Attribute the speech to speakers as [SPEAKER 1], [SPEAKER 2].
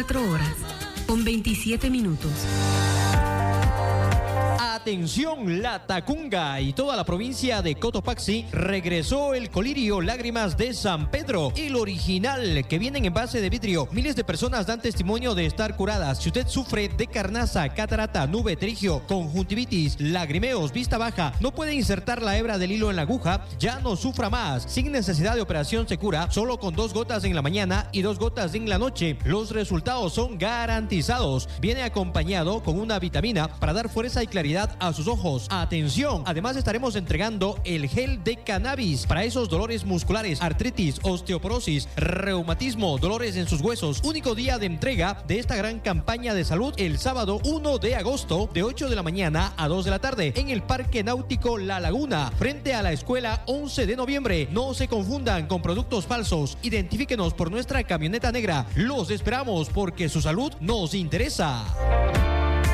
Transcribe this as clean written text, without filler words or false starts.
[SPEAKER 1] 4 horas, con 27 minutos.
[SPEAKER 2] Atención, La Tacunga y toda la provincia de Cotopaxi, regresó el colirio Lágrimas de San Pedro, el original, que viene en envase de vidrio. Miles de personas dan testimonio de estar curadas. Si usted sufre de carnaza, catarata, nube, trigio, conjuntivitis, lagrimeos, vista baja, no puede insertar la hebra del hilo en la aguja, ya no sufra más. Sin necesidad de operación se cura, solo con 2 gotas en la mañana y 2 gotas en la noche. Los resultados son garantizados. Viene acompañado con una vitamina para dar fuerza y claridad a sus ojos. Atención, además estaremos entregando el gel de cannabis para esos dolores musculares, artritis, osteoporosis, reumatismo, dolores en sus huesos. Único día de entrega de esta gran campaña de salud el sábado 1 de agosto de 8 de la mañana a 2 de la tarde en el Parque Náutico La Laguna, frente a la escuela 11 de noviembre. No se confundan con productos falsos. Identifíquenos por nuestra camioneta negra. Los esperamos porque su salud nos interesa.